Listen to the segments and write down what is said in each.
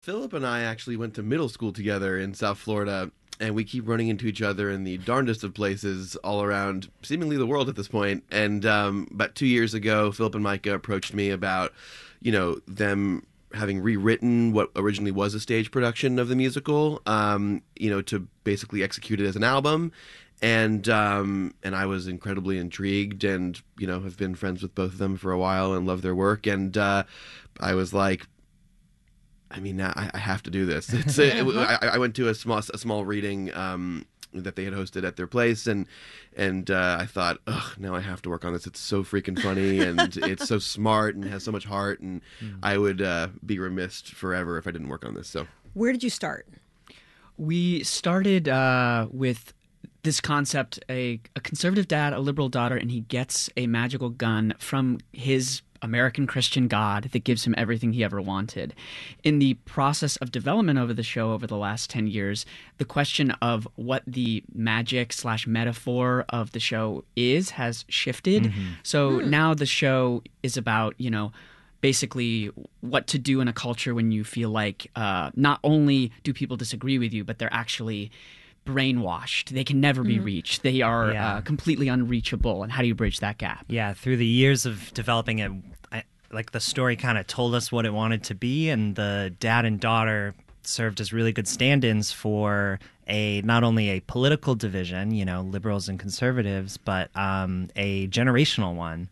Philip and I actually went to middle school together in South Florida, and we keep running into each other in the darndest of places all around seemingly the world at this point. And about 2 years ago, Philip and Micah approached me about, them having rewritten what originally was a stage production of the musical, to basically execute it as an album. And I was incredibly intrigued and, have been friends with both of them for a while and love their work. And I was like, I have to do this. I went to a small reading that they had hosted at their place, and I thought, now I have to work on this. It's so freaking funny, and it's so smart, and has so much heart, and I would be remiss forever if I didn't work on this. So, where did you start? We started with this concept: a conservative dad, a liberal daughter, and he gets a magical gun from his American Christian God that gives him everything he ever wanted. In the process of development over the show over the last 10 years, the question of what the magic/metaphor of the show has shifted. So now the show is about, basically what to do in a culture when you feel like not only do people disagree with you, but they're actually brainwashed. They can never be reached. They are completely unreachable. And how do you bridge that gap? Yeah, through the years of developing it, the story kind of told us what it wanted to be, and the dad and daughter served as really good stand-ins for not only a political division, liberals and conservatives, but a generational one,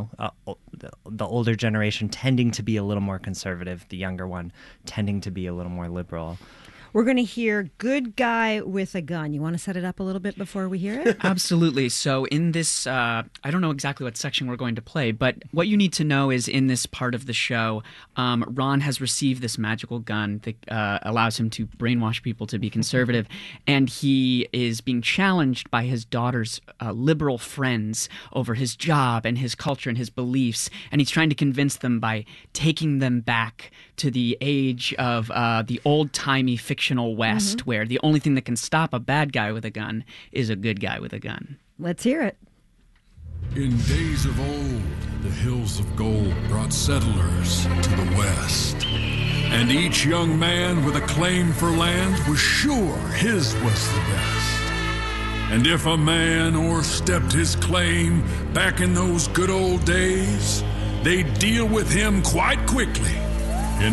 the older generation tending to be a little more conservative, the younger one tending to be a little more liberal. We're going to hear Good Guy with a Gun. You want to set it up a little bit before we hear it? Absolutely. So in this, I don't know exactly what section we're going to play, but what you need to know is in this part of the show, Ron has received this magical gun that allows him to brainwash people to be conservative, and he is being challenged by his daughter's liberal friends over his job and his culture and his beliefs, and he's trying to convince them by taking them back to the age of the old-timey fictional West, where the only thing that can stop a bad guy with a gun is a good guy with a gun. Let's hear it. In days of old, the hills of gold brought settlers to the west. And each young man with a claim for land was sure his was the best. And if a man o'erstepped his claim back in those good old days, they'd deal with him quite quickly